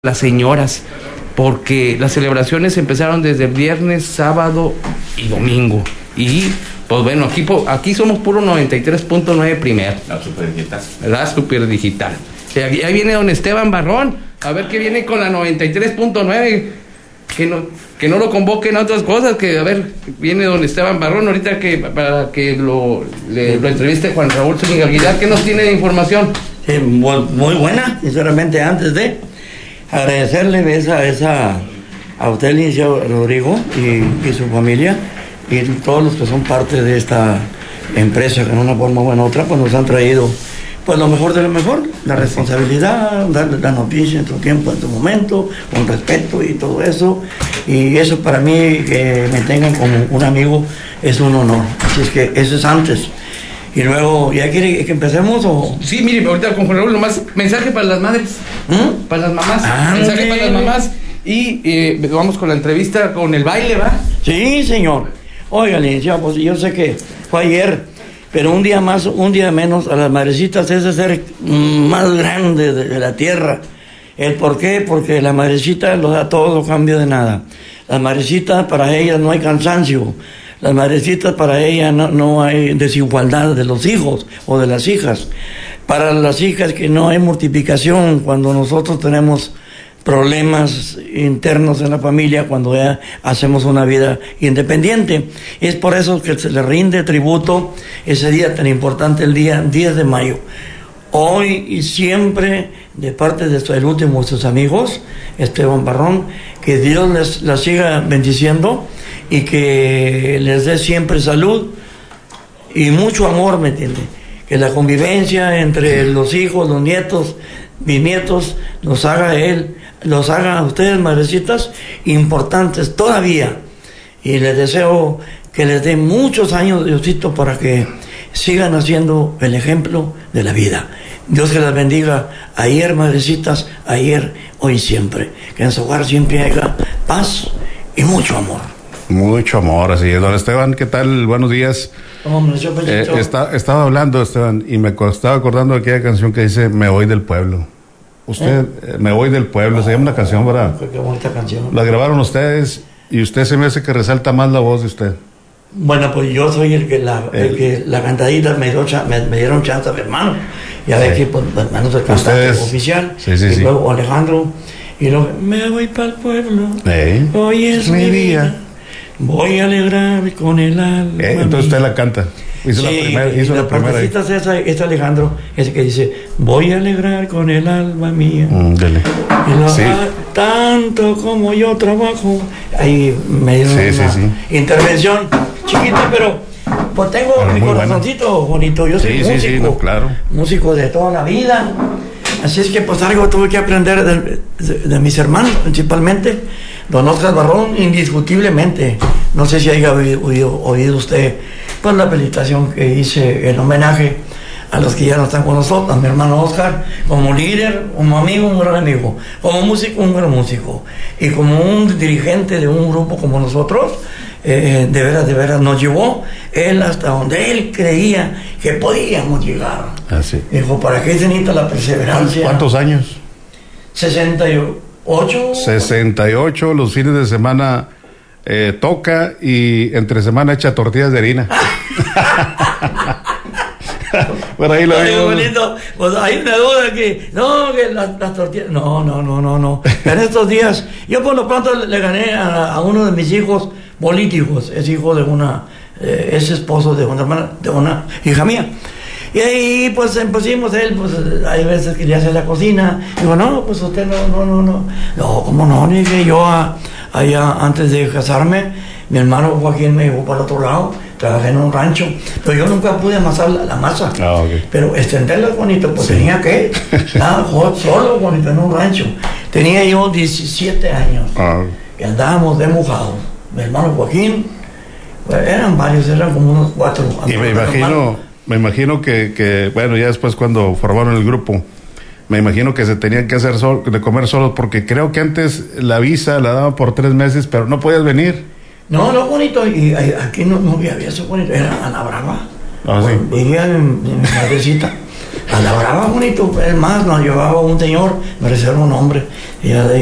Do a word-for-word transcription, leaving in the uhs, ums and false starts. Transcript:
las señoras, porque las celebraciones empezaron desde viernes, sábado y domingo. Y pues bueno, aquí, aquí somos puro noventa y tres punto nueve primer. La super digital. La super digital. Ahí, ahí viene don Esteban Barrón, a ver qué viene con la noventa y tres punto nueve. Que no, que no lo convoquen a otras cosas, que a ver, viene don Esteban Barrón ahorita que para que lo, le, lo entreviste Juan Raúl Zúñiga Aguilar. ¿Qué nos tiene de información? Sí, muy, muy buena, sinceramente. Antes de agradecerle esa, esa a usted, licenciado Rodrigo, y, y su familia, y todos los que son parte de esta empresa, que en una forma u en otra, pues nos han traído pues lo mejor de lo mejor, la responsabilidad, darle la noticia en tu tiempo, en tu momento, con respeto y todo eso. Y eso para mí, que me tengan como un amigo, es un honor. Así es que eso es antes. Y luego, ¿ya quiere que empecemos o...? Sí, mire, ahorita con Juan Raúl, nomás mensaje para las madres, ¿Mm? para las mamás, ah, mensaje para las mamás. Y eh, vamos con la entrevista, con el baile, ¿va? Sí, señor. Oiga, licenciado, pues yo sé que fue ayer, pero un día más, un día menos, a las madrecitas es el ser más grande de, de la tierra. ¿El por qué? Porque la madrecita lo da todo, no cambio de nada. Las madrecitas, para ellas no hay cansancio. Las madrecitas, para ellas no, no hay desigualdad de los hijos o de las hijas. Para las hijas, que no hay multiplicación cuando nosotros tenemos problemas internos en la familia, cuando ya hacemos una vida independiente. Es por eso que se le rinde tributo ese día tan importante, el día diez de mayo. Hoy y siempre, de parte de el último de sus amigos, Esteban Barrón, que Dios les, les siga bendiciendo y que les dé siempre salud y mucho amor, ¿me entiende? Que la convivencia entre los hijos, los nietos, bisnietos, los haga él, los haga a ustedes, madrecitas, importantes todavía. Y les deseo que les dé muchos años, Diosito, para que sigan haciendo el ejemplo de la vida. Dios que las bendiga ayer, madrecitas, ayer, hoy y siempre. Que en su hogar siempre haya paz y mucho amor. Mucho amor, así es. Don Esteban, ¿qué tal? Buenos días. Hombre, yo eh, está, estaba hablando, Esteban, y me estaba acordando de aquella canción que dice Me voy del pueblo. Usted, ¿Eh? Me voy del pueblo, oh, se llama la canción, ¿verdad? Qué bonita canción. La grabaron ustedes y usted se me hace que resalta más la voz de usted. Bueno, pues yo soy el que la, el, el que la cantadita me, dio, me, me dieron chance a mi hermano. Ya sí. Ve que pues, mi hermano es el cantante ustedes, oficial. Sí, sí, y sí. luego Alejandro. Y luego, me voy para el pueblo. ¿Eh? Hoy es mi día. vida. Voy a alegrar con el alma. ¿Eh? Entonces usted la canta. Hizo sí, la primera. Hizo la, la primera. Es, esa, es Alejandro, ese que dice: voy a alegrar con el alma mía. Mm, dele. Y lo sí. Tanto como yo trabajo. Ahí me dio sí, una sí, sí. intervención chiquita, pero pues tengo pero mi corazoncito buena. Bonito. Yo soy sí, músico. Sí, sí, no, claro. Músico de toda la vida. Así es que pues algo tuve que aprender de, de, de mis hermanos, principalmente. Don Oscar Barrón, indiscutiblemente. No sé si haya oído, oído, oído usted pues la felicitación que hice en homenaje a los que ya no están con nosotros, a mi hermano Oscar, como líder, como amigo, un gran amigo, como músico, un gran músico, y como un dirigente de un grupo como nosotros, eh, de veras, de veras nos llevó él hasta donde él creía que podíamos llegar. Ah, sí. Dijo, ¿para qué se necesita la perseverancia? ¿Cuántos años? sesenta y ocho. sesenta y ocho, los fines de semana eh, toca y entre semana echa tortillas de harina. Por ahí lo digo. Bonito. Pues hay una duda que no, que las, las tortillas, no, no, no, no, no. En estos días, yo por lo pronto le gané a, a uno de mis hijos políticos, es hijo de una, eh, es esposo de una hermana, de una hija mía. Y ahí pues pusimos él, pues hay veces que le hace la cocina. Digo, no, pues usted no, no, no, no. No, ¿cómo no? Ni que yo a, allá antes de casarme, mi hermano Joaquín me llevó para el otro lado, trabajé en un rancho, pero yo nunca pude amasar la, la masa. Ah, okay. Pero extenderla bonito, pues sí. Tenía que, nada, solo bonito en un rancho. Tenía yo diecisiete años. Ah. Y andábamos de mojados. Mi hermano Joaquín, pues, eran varios, eran como unos cuatro. Y me imagino... Hermanos. Me imagino que, que, bueno, ya después cuando formaron el grupo, me imagino que se tenían que hacer sol, de comer solos, porque creo que antes la visa la daban por tres meses, pero no podías venir. No, no, bonito, y aquí no, no había eso bonito, era Ana Brava. Ah, sí. Vivía en, en mi madrecita. A la brava, bonito. Es más, nos llevaba un señor, me reserva un nombre. Y ya de